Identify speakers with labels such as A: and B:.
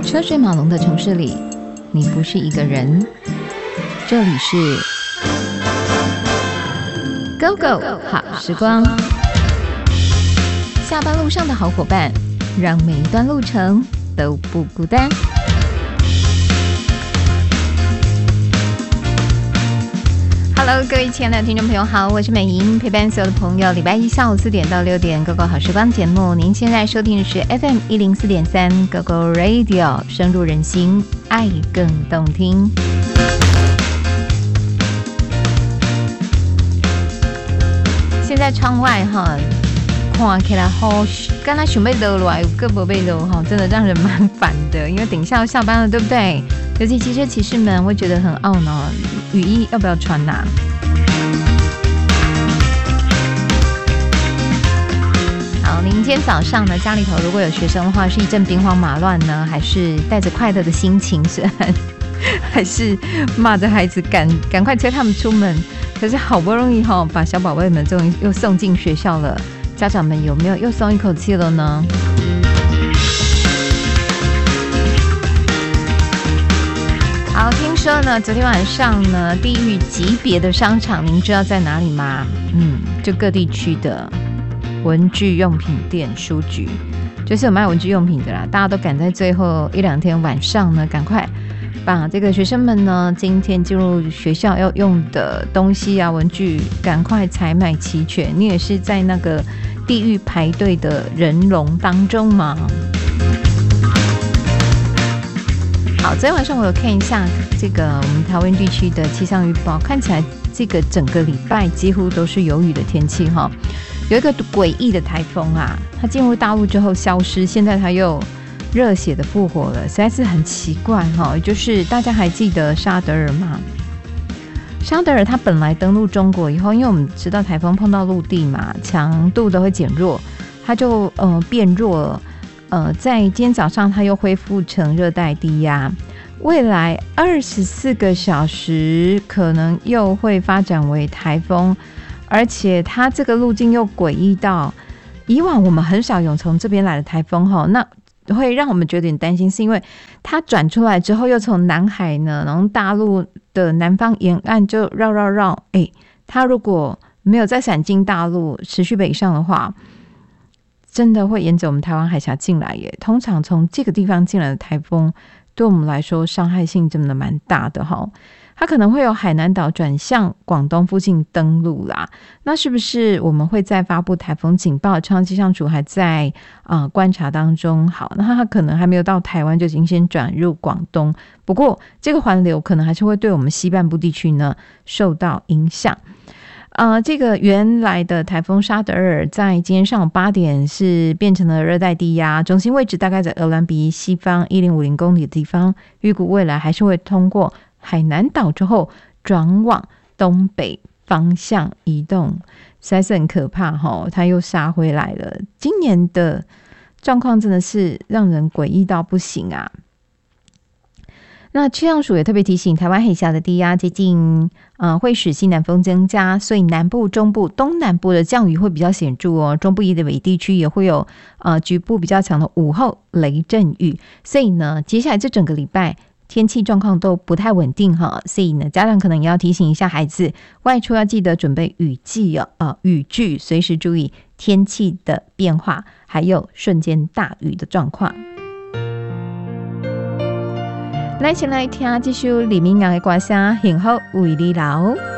A: 车水马龙的城市里，你不是一个人。这里是 Go Go 好时光，下班路上的好伙伴，让每一段路程都不孤单。Hello， 各位亲爱的听众朋友好，我是美莹，陪伴所有的朋友。礼拜一下午4点到6点 ，Go Go 好时光节目，您现在收听的是 FM 104.3 Go Go Radio， 深入人心，爱更动听。现在窗外哈，看起来好，刚才想要落来，有个没落哈，真的让人蛮烦的。因为等一下要下班了，对不对？尤其机车骑士们会觉得很懊恼，雨衣要不要穿呐？好，您今天早上呢，家里头如果有学生的话，是一阵兵荒马乱呢，还是带着快乐的心情，还是骂着孩子赶快催他们出门？可是好不容易把小宝贝们终于又送进学校了，家长们有没有又松一口气了呢？好，听说呢，昨天晚上呢，地狱级别的商场，您知道在哪里吗？就各地区的文具用品店、书局，就是有卖文具用品的啦。大家都赶在最后1-2天晚上呢，赶快把这个学生们呢，今天进入学校要用的东西啊，文具，赶快采买齐全。你也是在那个地狱排队的人龙当中吗？好，昨天晚上我有看一下这个我们台湾地区的气象预报，看起来这个整个礼拜几乎都是有雨的天气哈。有一个诡异的台风啊，它进入大陆之后消失，现在它又热血的复活了，实在是很奇怪哈。就是大家还记得沙德尔吗？沙德尔它本来登陆中国以后，因为我们知道台风碰到陆地嘛，强度都会减弱，它就变弱了。在今天早上它又恢复成热带低压，未来24个小时可能又会发展为台风，而且它这个路径又诡异到以往我们很少有从这边来的台风那会让我们觉得有点担心，是因为它转出来之后又从南海呢，然后大陆的南方沿岸就绕，它如果没有再闪进大陆持续北上的话，真的会沿着我们台湾海峡进来耶。通常从这个地方进来的台风对我们来说伤害性真的蛮大的它可能会有海南岛转向广东附近登陆啦，那是不是我们会再发布台风警报？气象气象署还在观察当中。好，那它可能还没有到台湾就已经先转入广东，不过这个环流可能还是会对我们西半部地区呢受到影响。这个原来的台风沙德尔在今天上午8点是变成了热带低压，中心位置大概在鹅銮鼻西方1050公里的地方，预估未来还是会通过海南岛之后转往东北方向移动，实在是很可怕它又杀回来了。今年的状况真的是让人诡异到不行啊。那气象署也特别提醒，台湾海峡的低压接近会使西南风增加，所以南部、中部、东南部的降雨会比较显著中部以北地区也会有局部比较强的午后雷阵雨，所以呢，接下来这整个礼拜天气状况都不太稳定所以呢，家长可能也要提醒一下孩子，外出要记得准备雨具，随时注意天气的变化，还有瞬间大雨的状况。来，先来听这首李明阳的歌声《幸福为你留》。